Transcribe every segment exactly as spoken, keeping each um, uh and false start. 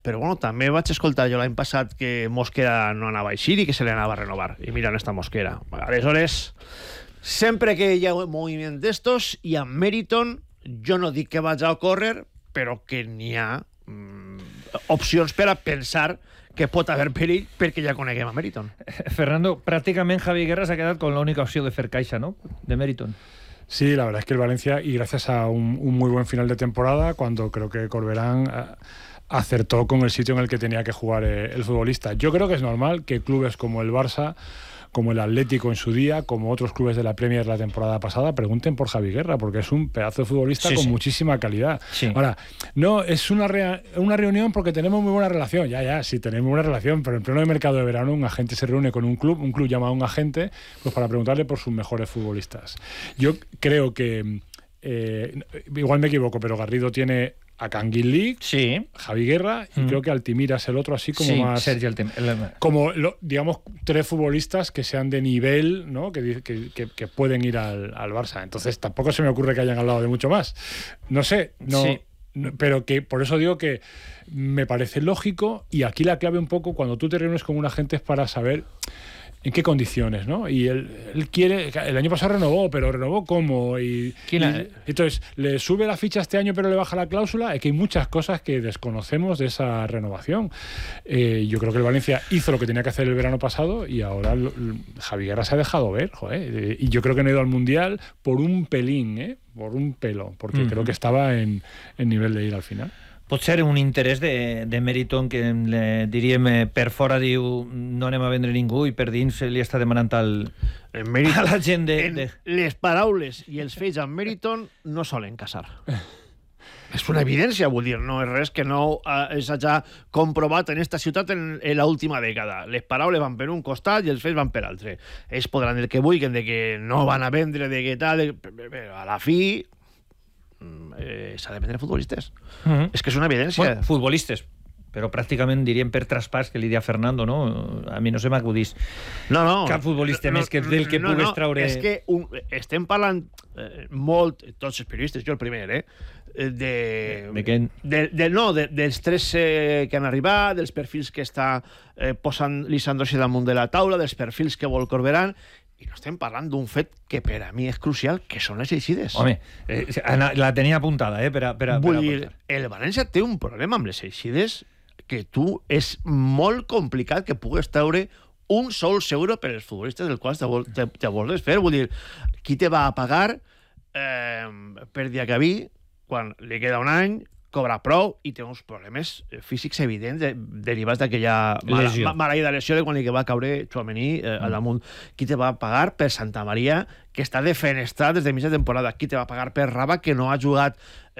però bueno, també vaig escoltar jo l'any passat que Mosquera no anava a eixir i que se li anava a renovar, i mira on està Mosquera. Aleshores, sempre que hi ha un moviment d'estos i amb Meriton, jo no dic que vaig a ocórrer, però que n'hi ha mm, opcions per a pensar que pot haver perill perquè ja coneguem a Meriton. Fernando, pràcticament Javi Guerra s'ha quedat con la única opció de fer caixa, ¿no?, de Meriton. Sí, la verdad es que el Valencia, y gracias a un, un muy buen final de temporada, cuando creo que Corberán eh, acertó con el sitio en el que tenía que jugar eh, el futbolista. Yo creo que es normal que clubes como el Barça, como el Atlético en su día, como otros clubes de la Premier la temporada pasada, pregunten por Javi Guerra, porque es un pedazo de futbolista sí, con sí. muchísima calidad. Sí. Ahora, no, es una, rea- una reunión porque tenemos muy buena relación. Ya, ya, sí tenemos buena relación, pero en pleno de mercado de verano un agente se reúne con un club, un club llama a un agente pues para preguntarle por sus mejores futbolistas. Yo creo que, eh, igual me equivoco, pero Garrido tiene a Canguilí, sí. Javi Guerra y mm. creo que Altimira es el otro, así como sí, más Sergio Altim- el... como lo, digamos tres futbolistas que sean de nivel, ¿no? que, que, que, que pueden ir al, al Barça. Entonces tampoco se me ocurre que hayan hablado de mucho más, no sé, no, sí. no pero que por eso digo que me parece lógico, y aquí la clave un poco cuando tú te reúnes con un agente es para saber en qué condiciones, ¿no? Y él, él quiere... El año pasado renovó, pero ¿renovó cómo? Y, ¿Quién y entonces, ¿le sube la ficha este año pero le baja la cláusula? Es que hay muchas cosas que desconocemos de esa renovación. Eh, yo creo que el Valencia hizo lo que tenía que hacer el verano pasado y ahora lo, Javi Guerra se ha dejado ver, joder. Eh, y yo creo que no ha ido al Mundial por un pelín, ¿eh? Por un pelo, porque uh-huh. creo que estava en, en nivel de ir al final. Pot ser un interès de, de Meriton que, le, diríem, per fora diu no anem a vendre ningú i per dins li està demanant al, Meriton, a la gent de, de... Les paraules i els fets amb Meriton no solen casar. És una evidència, vull dir, no és res que no eh, s'hagi comprovat en esta ciutat en, en l'última dècada. Les paraules van per un costat i els fets van per altre. Ells podran dir que vulguin, de que no van a vendre, de que tal, de... però a la fi... Eh, s'ha de vendre futbolistes. Uh-huh. És que és una evidència. Bueno, futbolistes, però pràcticament diríem per traspàs, que li dia Fernando, no? A mi no se m'acudís no, no, cap futbolista no, més que del que no, pugues no, traure... És que un, estem parlant eh, molt, tots els periodistes, jo el primer, eh? De, de, de, de, de, no, de, dels tres eh, que han arribat, dels perfils que està eh, posant Lisandro damunt de la taula, dels perfils que vol Corberán, i no estem parlant d'un fet que per a mi és crucial, que són les eixides. Home, eh, la tenia apuntada, eh? Per a, per a, Vull per a dir, el València té un problema amb les eixides que tu és molt complicat que pugues treure un sol euro per als futbolistes del qual te, te, te vols fer. Vull dir, qui te va a pagar eh, per Diacabí quan li queda un any, cobra prou i té uns problemes físics evidents de, derivats d'aquella mala, maleïda lesió de quan li va caure Tchouaméni eh, al damunt. Qui te va pagar per Santa Maria, que està defenestrat des de mitja temporada? Qui te va pagar per Raba, que no ha jugat?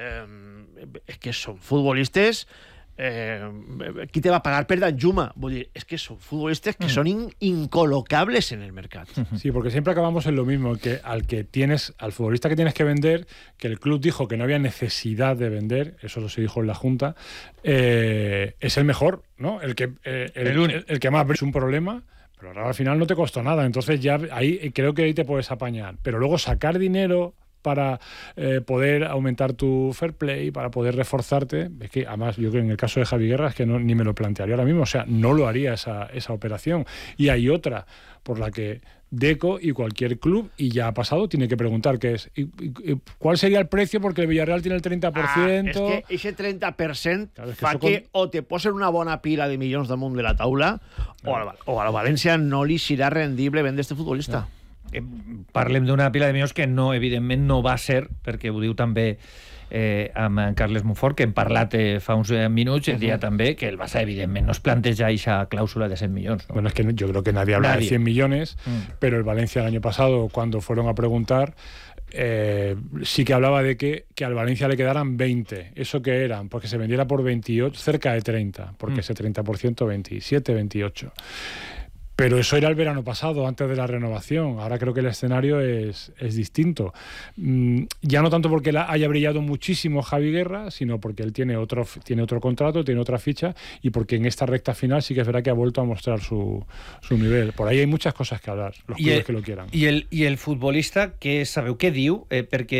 Eh, que són futbolistes... Eh, qui te va pagar per Danjuma? Vull dir, es que son futbolistas que mm. son in, incolocables en el mercado. Sí, porque siempre acabamos en lo mismo, que al que tienes, al futbolista que tienes que vender, que el club dijo que no había necesidad de vender, eso lo se dijo en la Junta, eh, es el mejor, ¿no? El que, eh, el, el, el, el que más es un problema, pero ahora al final no te costó nada, entonces ya ahí creo que ahí te puedes apañar, pero luego sacar dinero para eh, poder aumentar tu fair play, para poder reforzarte. Es que además yo creo que en el caso de Javi Guerra es que no, ni me lo plantearía ahora mismo, o sea, no lo haría esa, esa operación. Y hay otra por la que Deco y cualquier club, y ya ha pasado, tiene que preguntar qué es. ¿Y, y, cuál sería el precio? Porque el Villarreal tiene el treinta por ciento. Ah, és que ese treinta per cent claro, es que fa que con... o te posen una bona pila de milions damunt de la taula claro. o, al, o al València no li serà rendible vendre este futbolista. No. Eh, parlem d'una pila de milions que no, evidentment no va ser, perquè ho diu també eh, amb en Carles Monfort, que hem parlat eh, fa uns minuts, el dia uh-huh. també que el Barça evidentment no es planteja esa cláusula de cent millones, ¿no? Bueno, es que yo creo que nadie habla nadie. de cien millones, mm. pero el Valencia el año pasado, cuando fueron a preguntar, eh, sí que hablaba de que, que al Valencia le quedaran veinte. ¿Eso qué eran? Porque se vendiera por veintiocho, cerca de treinta, porque mm. ese treinta por ciento, veintisiete, veintiocho. Pero eso era el verano pasado, antes de la renovación. Ahora creo que el escenario es, es distinto. Mm, ya no tanto porque la, haya brillado muchísimo Javi Guerra, sino porque él tiene otro, tiene otro contrato, tiene otra ficha, y porque en esta recta final sí que es verdad que ha vuelto a mostrar su, su nivel. Por ahí hay muchas cosas que hablar, los clubes el, que lo quieran. I el, i el futbolista, que sabeu què diu? Eh, perquè